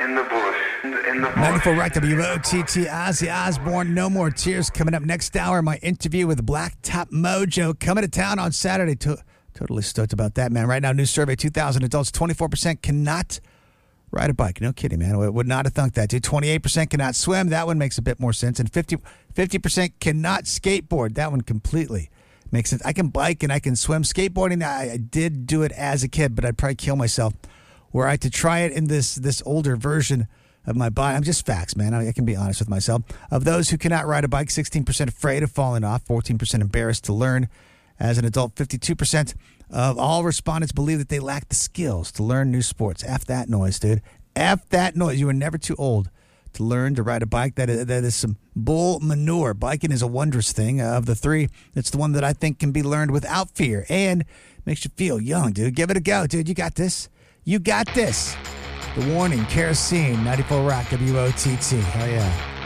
in the bush. In the bush. 94 Rock WOTT, Ozzy Osbourne, No More Tears. Coming up next hour, my interview with Blacktop Mojo. Coming to town on Saturday. Totally stoked about that, man. Right now, new survey, 2,000 adults, 24% cannot ride a bike. No kidding, man. I would not have thunk that, dude. 28% cannot swim. That one makes a bit more sense. And 50% cannot skateboard. That one completely makes sense. I can bike and I can swim. Skateboarding, I did do it as a kid, but I'd probably kill myself were I to try it in this older version of my body. I'm just facts, man. I can be honest with myself. Of those who cannot ride a bike, 16% afraid of falling off, 14% embarrassed to learn. As an adult, 52% of all respondents believe that they lack the skills to learn new sports. F that noise, dude. F that noise. You are never too old to learn to ride a bike. That is some bull manure. Biking is a wondrous thing. Of the three, it's the one that I think can be learned without fear and makes you feel young, dude. Give it a go, dude. You got this. You got this. The warning, kerosene, 94 Rock, WOTT. Hell yeah.